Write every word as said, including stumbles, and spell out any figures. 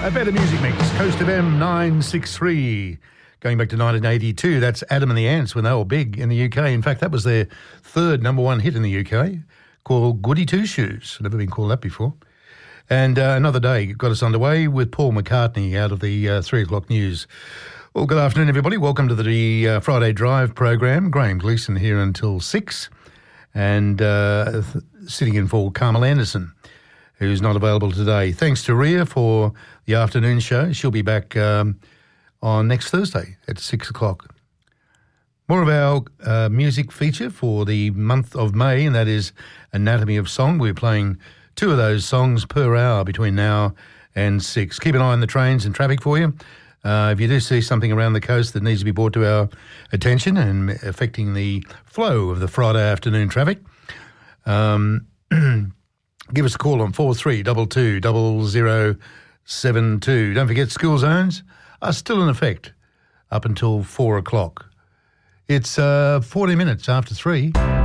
A Better Music Mix, Coast F M nine sixty-three. Going back to nineteen eighty-two, that's Adam and the Ants when they were big in the U K. In fact, that was their third number one hit in the U K, called Goody Two Shoes. Never been called that before. And uh, Another Day got us underway with Paul McCartney out of the uh, three o'clock news. Well, good afternoon, everybody. Welcome to the uh, Friday Drive program. Graham Gleeson here until six, and uh, th- sitting in for Carmel Anderson, who's not available today. Thanks to Ria for the afternoon show. She'll be back um, on next Thursday at six o'clock. More of our uh, music feature for the month of May, and that is Anatomy of Song. We're playing two of those songs per hour between now and six. Keep an eye on the trains and traffic for you. Uh, if you do see something around the coast that needs to be brought to our attention and affecting the flow of the Friday afternoon traffic, um, give us a call on four three two two, double zero seven two. Don't forget, school zones are still in effect up until four o'clock. It's uh, forty minutes after three.